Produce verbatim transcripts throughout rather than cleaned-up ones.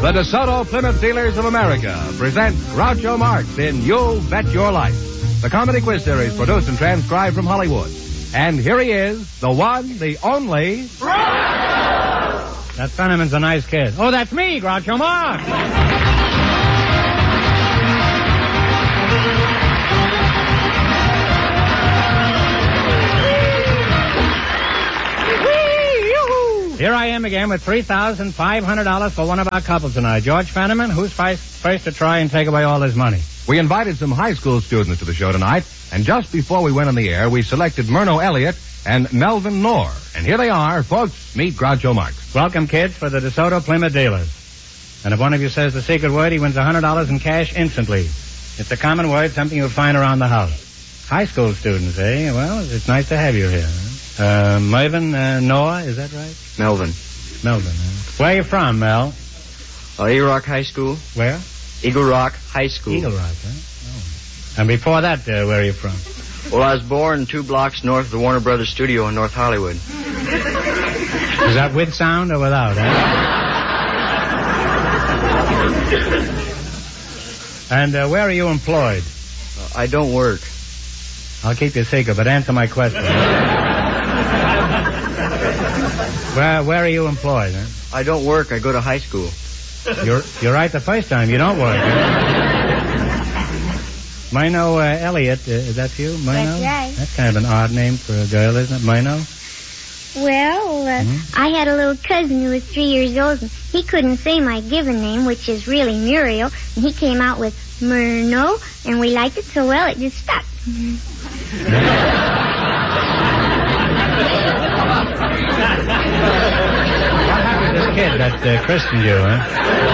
The DeSoto Plymouth Dealers of America present Groucho Marx in You Bet Your Life, the comedy quiz series produced and transcribed from Hollywood. And here he is, the one, the only... That Fenneman's a nice kid. Oh, that's me, Groucho Marx. Here I am again with three thousand five hundred dollars for one of our couples tonight. George Fenneman, who's first, first to try and take away all his money? We invited some high school students to the show tonight, and just before we went on the air, we selected Myrno Elliott and Melvin Knorr. And here they are, folks. Meet Groucho Marx. Welcome, kids, for the DeSoto Plymouth Dealers. And if one of you says the secret word, he wins one hundred dollars in cash instantly. It's a common word, something you'll find around the house. High school students, eh? Well, it's nice to have you here. Uh, Melvin uh, Knorr, is that right? Melvin. Melvin, huh? Where are you from, Mel? Uh, Eagle Rock High School. Where? Eagle Rock High School. Eagle Rock, huh? Oh. And before that, uh, where are you from? Well, I was born two blocks north of the Warner Brothers studio in North Hollywood. Is that with sound or without, huh? And uh, where are you employed? Uh, I don't work. I'll keep you secret, but answer my question. where Where are you employed, huh? I don't work. I go to high school. You're You're right the first time. You don't work. Myrno uh, Elliott, uh, is that you, Myrno? That's right. That's kind of an odd name for a girl, isn't it, Myrno? Well, uh, Mm-hmm. I had a little cousin who was three years old, and he couldn't say my given name, which is really Muriel, and he came out with Myrno, and we liked it so well it just stuck. What happened to this kid that uh, christened you, huh?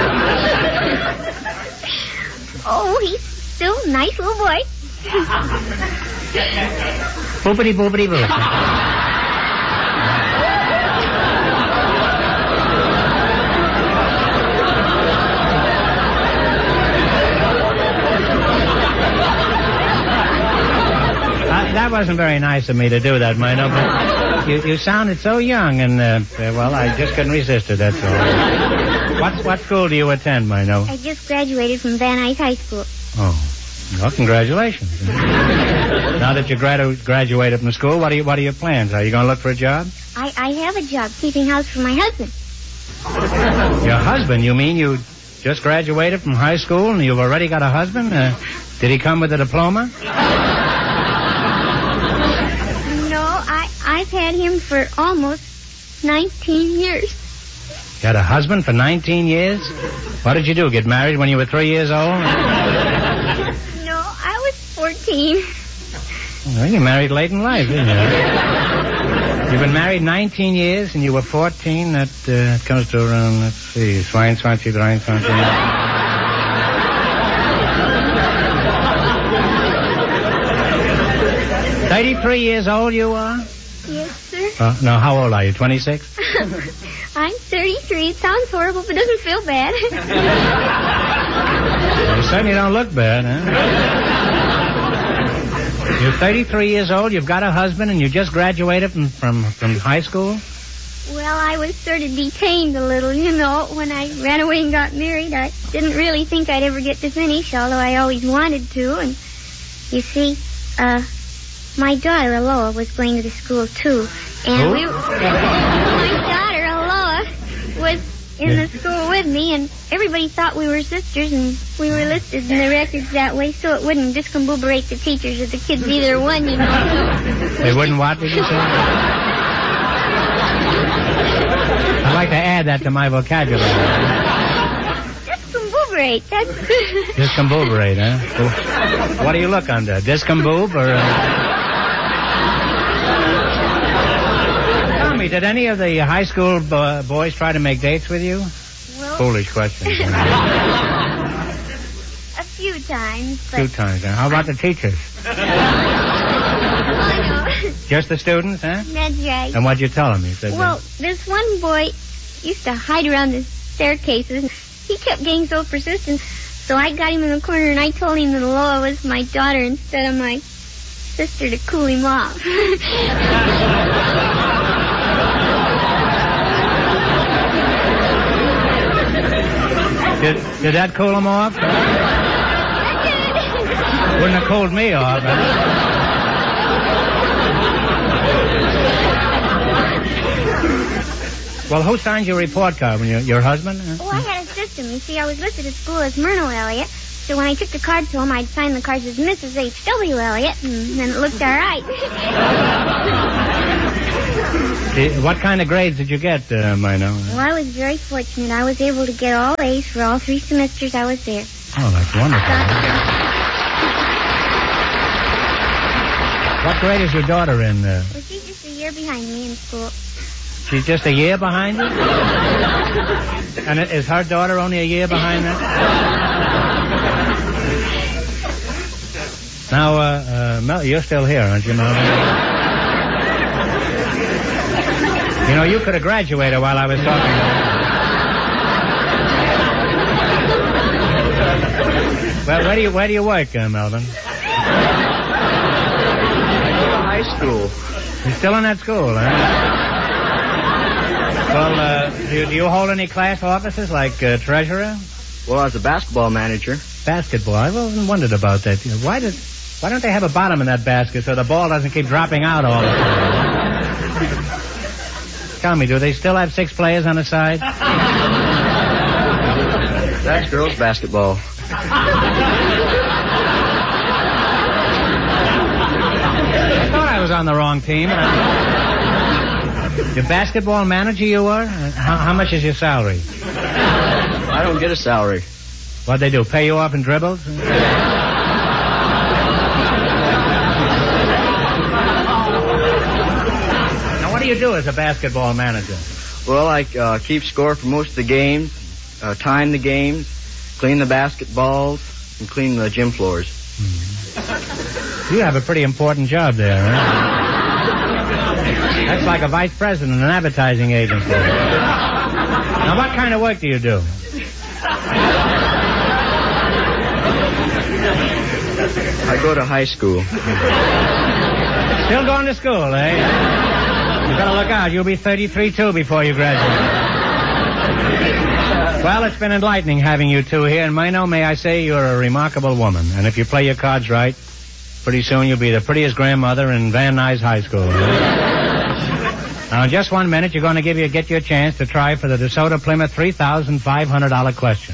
Oh, he's still a nice little boy. Boopity boopity boop. That wasn't very nice of me to do that, Myrno, but you, you sounded so young, and, uh, well, I just couldn't resist it, that's all. What, what school do you attend, Myrno? I just graduated from Van Nuys High School. Oh, well, congratulations. Now that you gradu- graduated from school, what are, you, what are your plans? Are you going to look for a job? I, I have a job keeping house for my husband. Your husband? You mean you just graduated from high school and you've already got a husband? Uh, did he come with a diploma? I've had him for almost nineteen years. You had a husband for nineteen years? What did you do, get married when you were three years old? No, I was fourteen. Well, you married late in life, didn't you? You've been married nineteen years and you were fourteen. That uh, comes to around, let's see, twenty-twenty, twenty-twenty. thirty-three years old you are? Yes, sir. Uh, no, how old are you, twenty-six? I'm thirty-three. It sounds horrible, but doesn't feel bad. You certainly don't look bad, huh? You're thirty-three years old, you've got a husband, and you just graduated from, from, from high school? Well, I was sort of detained a little, you know. When I ran away and got married, I didn't really think I'd ever get to finish, although I always wanted to. And you see, uh... my daughter, Aloha, was going to the school, too. And Who? we were, my daughter, Aloha, was in the school with me, and everybody thought we were sisters, and we were listed in the records that way, so it wouldn't discombobulate the teachers or the kids either one, you know. So they wouldn't what, did you say? I'd like to add that to my vocabulary. Discombobulate, that's... Discombobulate, huh? What do you look under? Discomboob or... Uh... Tell me, did any of the high school bo- boys try to make dates with you? Well, Foolish question. a few times, A but... few times, huh? How about the teachers? Oh, no. Just the students, huh? That's right. And what'd you tell them? You said, Well, this one boy used to hide around the staircases. He kept getting so persistent, so I got him in the corner and I told him that Aloha was my daughter instead of my sister to cool him off. Did, did that cool him off? Wouldn't have cooled me off. Well, who signed your report card? Your, your husband? Oh, I had a system. You see, I was listed at school as Myrtle Elliott, so when I took the card to him, I'd sign the cards as Missus H W Elliott, and then it looked all right. Did, what kind of grades did you get, uh, Mino? Well, I was very fortunate. I was able to get all A's for all three semesters I was there. Oh, that's wonderful. What grade is your daughter in? Uh... Well, she's just a year behind me in school. She's just a year behind you? And is her daughter only a year behind that? Now, uh, uh, Mel, you're still here, aren't you, Melvin? You know, you could have graduated while I was talking to you. Well, where do you, where do you work, uh, Melvin? I go to high school. You're still in that school, huh? Well, uh, do you, do you hold any class offices like uh, treasurer? Well, I was a basketball manager. Basketball? I've often wondered about that. Why did, why don't they have a bottom in that basket so the ball doesn't keep dropping out all the time? Tell me, do they still have six players on the side? That's girls' basketball. I thought I was on the wrong team. Your basketball manager you were? How, how much is your salary? I don't get a salary. What'd they do, pay you off in dribbles? Now, what do you do as a basketball manager? Well, I uh, keep score for most of the games, uh, time the games, clean the basketballs, and clean the gym floors. Mm-hmm. You have a pretty important job there, huh? That's like a vice president in an advertising agency. Now, what kind of work do you do? I go to high school. Still going to school, eh? You better look out. You'll be thirty-three, too, before you graduate. Well, it's been enlightening having you two here. And, Mino, may I say you're a remarkable woman. And if you play your cards right, pretty soon you'll be the prettiest grandmother in Van Nuys High School. Now, in just one minute, you're going to give you get your chance to try for the DeSoto Plymouth three thousand five hundred dollars question.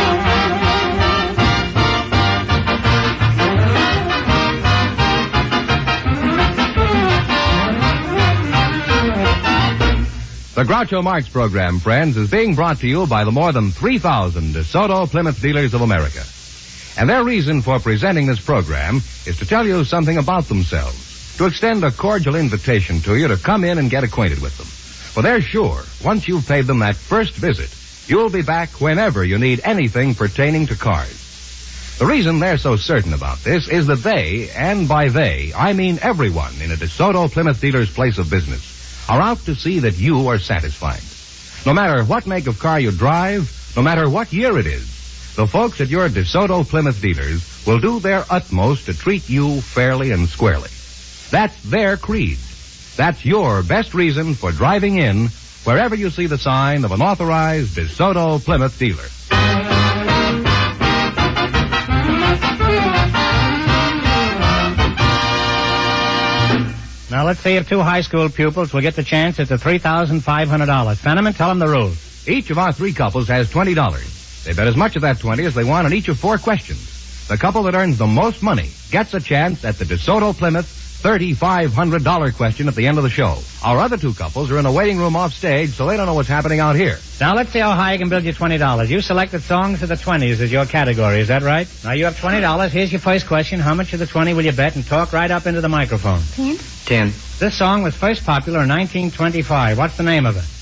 The Groucho Marx program, friends, is being brought to you by the more than three thousand DeSoto Plymouth dealers of America. And their reason for presenting this program is to tell you something about themselves, to extend a cordial invitation to you to come in and get acquainted with them. For they're sure, once you've paid them that first visit, you'll be back whenever you need anything pertaining to cars. The reason they're so certain about this is that they, and by they, I mean everyone in a DeSoto Plymouth dealer's place of business, are out to see that you are satisfied. No matter what make of car you drive, no matter what year it is, the folks at your DeSoto Plymouth dealers will do their utmost to treat you fairly and squarely. That's their creed. That's your best reason for driving in wherever you see the sign of an authorized DeSoto Plymouth dealer. Now, let's see if two high school pupils will get the chance at the three thousand five hundred dollars. Fenneman, tell them the rules. Each of our three couples has twenty dollars. They bet as much of that twenty as they want on each of four questions. The couple that earns the most money gets a chance at the DeSoto Plymouth three thousand five hundred dollars question at the end of the show. Our other two couples are in a waiting room off stage, so they don't know what's happening out here. Now, let's see how high I can build you twenty dollars. You selected songs of the twenties as your category, is that right? Now, you have twenty dollars. Here's your first question. How much of the twenty will you bet? And talk right up into the microphone. Ten? Ten. This song was first popular in nineteen twenty-five. What's the name of it?